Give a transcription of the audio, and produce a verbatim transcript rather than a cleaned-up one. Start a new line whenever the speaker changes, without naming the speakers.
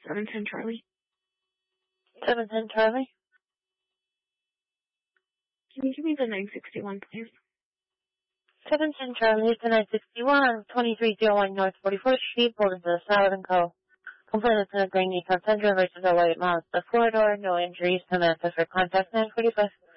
seven ten Charlie.
seven ten Charlie.
Can you give me the nine sixty-one, please?
seven ten Charlie to nine sixty-one, twenty-three oh one North forty-fourth Street, Boulderville, Salad and Co. Complaint Lieutenant Green Car Tundra versus the White Mouse. The floor door, no injuries. Samantha for contact nine forty-five.